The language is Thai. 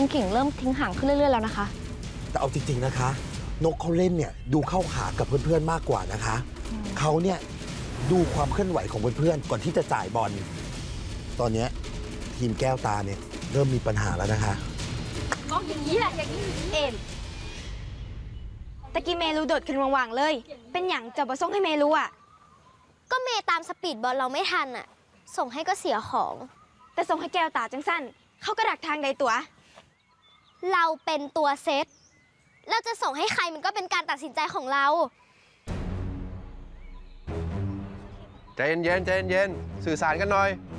งขิงเริ่มทิ้งห่างขึ้นเรื่อยๆแล้วนะคะแต่เอาจริงๆนะคะนกเขาเล่นเนี่ยดูเข้าขากับเพื่อนๆมากกว่านะคะเขาเนี่ยดูความเคลื่อนไหวของเพื่อนๆก่อนที่จะจ่ายบอลตอนนี้ทีมแก้วตาเนี่ยเริ่มมีปัญหาแล้วนะคะก็อย่างนี้แหละอย่างนี้เอ็มตะกี้เมรูโดดขึ้นวางๆเลยเป็นอย่างจะมาส่งให้เมรูอ่ะก็เมตามสปีดบอลเราไม่ทันอ่ะส่งให้ก็เสียของแต่ส่งให้แก้วตาจังสั้นเขาก็ดักทางใดตัวเราเป็นตัวเซตเราจะส่งให้ใครมันก็เป็นการตัดสินใจของเราใจเย็นๆใจเย็นๆสื่อสารกันหน่อย